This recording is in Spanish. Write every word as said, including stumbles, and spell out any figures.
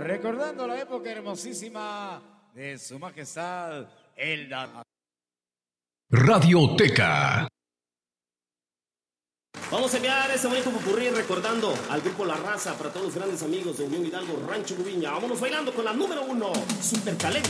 recordando la época hermosísima de Su Majestad el Dan. Radioteca. Vamos a enviar ese bonito popurrí recordando al grupo La Raza para todos los grandes amigos de Unión Hidalgo, Rancho Gubiña. Vámonos bailando con la número uno, Super Talento.